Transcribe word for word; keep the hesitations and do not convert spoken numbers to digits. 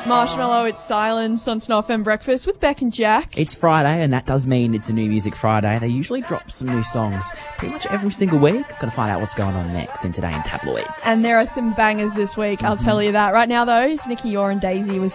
Marshmallow, it's Silence on Snow F M Breakfast with Beck and Jack. It's Friday, and that does mean it's a New Music Friday. They usually drop some new songs pretty much every single week. Going to find out what's going on next in Today in Tabloids. And there are some bangers this week, I'll mm-hmm. tell you that. Right now, though, it's Nikki Orr and Daisy with